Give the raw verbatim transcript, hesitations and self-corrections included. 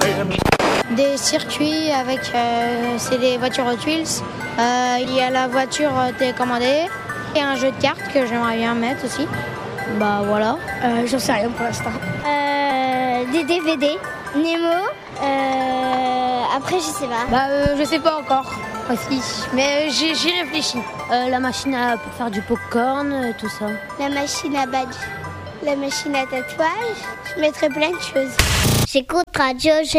Des circuits avec, euh, c'est des voitures Hot Wheels. Euh, il y a la voiture télécommandée et un jeu de cartes que j'aimerais bien mettre aussi. Bah voilà. Euh, j'en sais rien pour l'instant. Euh, des D V D, Nemo. Euh, après, je sais pas. Bah euh, je sais pas encore aussi, mais euh, j'y, j'y réfléchis. Euh, la machine à, pour faire du popcorn, euh, tout ça. La machine à badge, la machine à tatouage. Je mettrais plein de choses. J'écoute Radio G.